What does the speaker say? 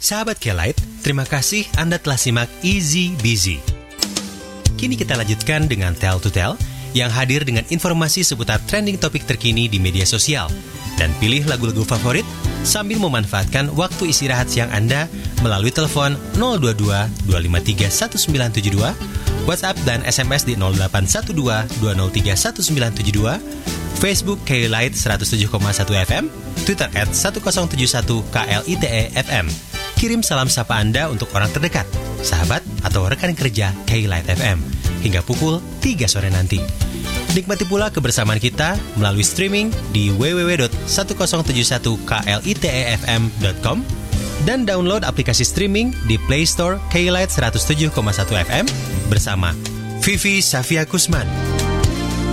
Sahabat K-Lite, terima kasih Anda telah simak Easy Busy. Kini kita lanjutkan dengan Tell to Tell yang hadir dengan informasi seputar trending topik terkini di media sosial. Dan pilih lagu-lagu favorit sambil memanfaatkan waktu istirahat siang Anda melalui telepon 022 253 1972, WhatsApp dan SMS di 0812 203 1972, Facebook K-Lite 107,1 FM, Twitter @1071 KLITE FM. Kirim salam sapa Anda untuk orang terdekat, sahabat atau rekan kerja K-Lite FM hingga pukul 3 sore nanti. Nikmati pula kebersamaan kita melalui streaming di www.1071klitefm.com dan download aplikasi streaming di Play Store K-Lite 107,1 FM bersama Vivi Safia Kusman.